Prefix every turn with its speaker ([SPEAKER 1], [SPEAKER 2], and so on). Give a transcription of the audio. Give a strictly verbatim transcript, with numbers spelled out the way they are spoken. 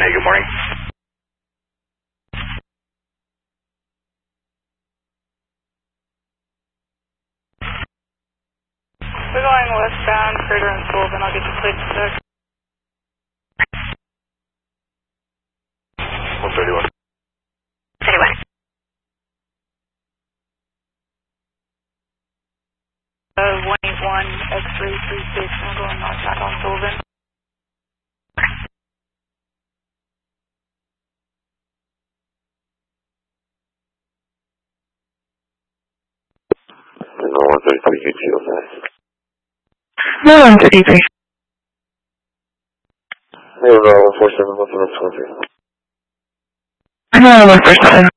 [SPEAKER 1] eight, good morning.
[SPEAKER 2] We're going westbound, Crater and Sullivan. I'll get the plate in a sec.
[SPEAKER 1] one thirty-one.
[SPEAKER 3] thirty-one.
[SPEAKER 2] Uh, one eighty-one, X-ray three six, we're going northbound on Sullivan.
[SPEAKER 1] No, one thirty-three, U T O five.
[SPEAKER 3] No, one thirty-three.
[SPEAKER 1] Hey, one four seven, one four seven.
[SPEAKER 3] No, one four seven.